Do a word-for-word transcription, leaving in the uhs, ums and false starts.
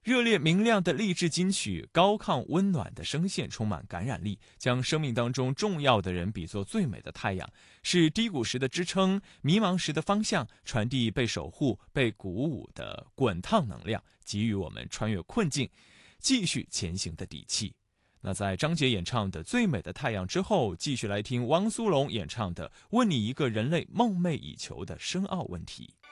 热烈明亮的励志金曲，高亢温暖的声线充满感染力，将生命当中重要的人比作最美的太阳，是低谷时的支撑，迷茫时的方向，传递被守护、被鼓舞的滚烫能量，给予我们穿越困境、继续前行的底气。那在张杰演唱的《最美的太阳》之后，继续来听汪苏泷演唱的《问你一个人类梦寐以求的深奥问题》。